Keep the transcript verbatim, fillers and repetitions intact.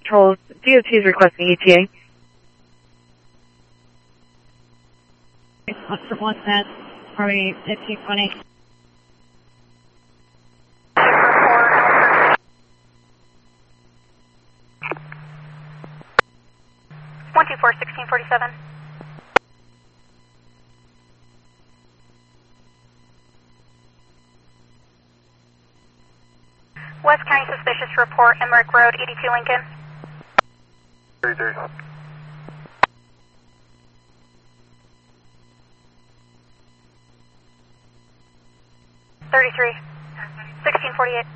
Patrol, D O T is requesting E T A. Officer one ten, Harvey fifteen twenty. one two four, sixteen forty-seven. West County suspicious report, Emmerich Road, eighty-two Lincoln. thirty-three. thirty-three. sixteen forty-eight.